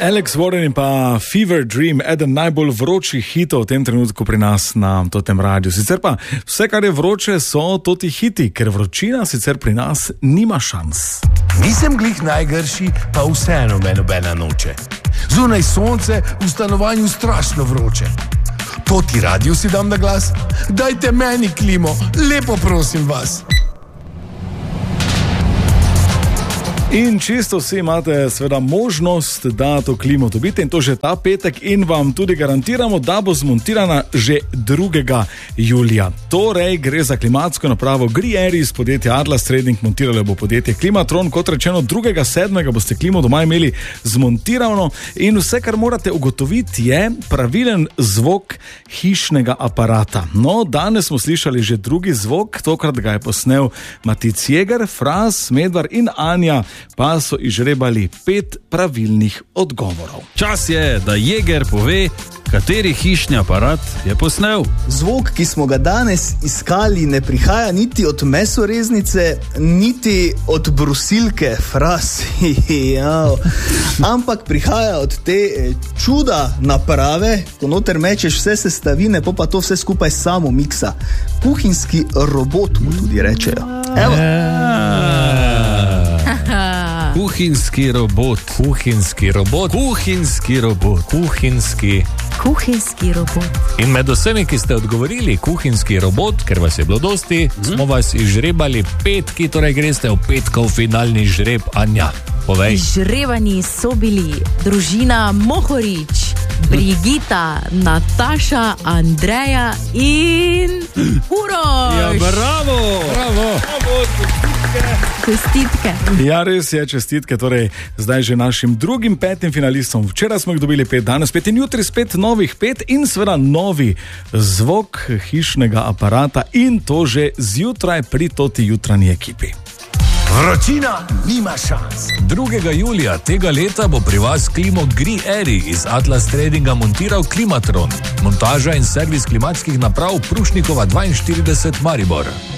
Alex Warren in pa Fever Dream, eden najbolj vročih hitov v tem trenutku pri nas na tem radiju. Sicer pa vse, kar je vroče, so toti hiti, ker vročina sicer pri nas nima šans. Nisem glih najgrši, pa vseeno me nobena noče. Zunaj sonce, v stanovanju strašno vroče. Toti radio si dam na glas, dajte meni klimo, lepo prosim vas. In čisto vsi imate seveda možnost, da to klimo dobite in to že ta petek in vam tudi garantiramo, da bo zmontirana že 2. julija. Torej gre za klimatsko napravo Grieri iz podjetja Atlas Trading, montiralo bo podjetje Klimatron, kot rečeno 2.7. boste klimo doma imeli zmontirano in vse, kar morate ugotoviti, je pravilen zvok hišnega aparata. No, danes smo slišali že drugi zvok, tokrat ga je posnel Matic Jeger, Fras, Medvar in Anja, pa so izžrebali 5 pravilnih odgovorov. Čas je, da Jeger pove, kateri hišni aparat je posnel. Zvok, ki smo ga danes iskali, ne prihaja niti od mesoreznice, niti od brusilke, Fras, ampak prihaja od te čuda naprave, ko noter mečeš vse sestavine, pa to vse skupaj samo miksa. Kuhinjski robot mu tudi rečejo. Evo. Kuhinjski robot. Kuhinjski robot. Kuhinjski robot. Kuhinjski robot. In med vsemi, ki ste odgovorili kuhinjski robot, ker vas je bilo dosti, smo vas izžrebali 5, ki torej greste v petkov finalni žreb. Anja, povej. Izžrebani so bili družina Mohorič, Brigita, Nataša, Andreja in Uroš. Ja, bravo! Čestitke. Ja, res je, čestitke. Torej, zdaj že našim drugim 5 finalistom. Včeraj smo jih dobili 5, danes 5 in jutri spet novih 5 in seveda novi zvok hišnega aparata in to že zjutraj pri toti jutranji ekipi. Vročina nima šans. 2. julija tega leta bo pri vas klimo Grieri iz Atlas Tradinga montiral Klimatron. Montaža in servis klimatskih naprav Prušnikova 42 Maribor.